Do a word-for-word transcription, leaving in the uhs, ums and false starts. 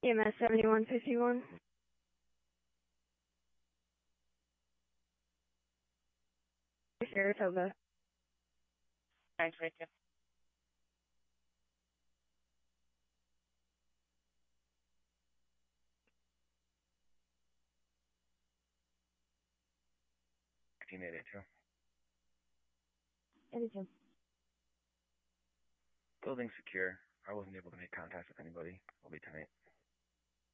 E M S seventy-one fifty-one. Saratoga. Thanks, Richard. fifteen eighty-two. eighty-two. Building secure. I wasn't able to make contact with anybody. I'll be tonight.